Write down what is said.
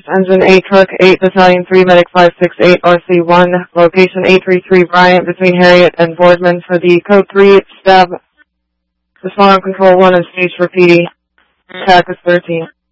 Engine 8 Truck 8 Battalion 3 Medic 568 RC1, location 833 Bryant between Harriet and Boardman for the code 3 stab. Respond on control 1 and stage for PD. Attack is 13.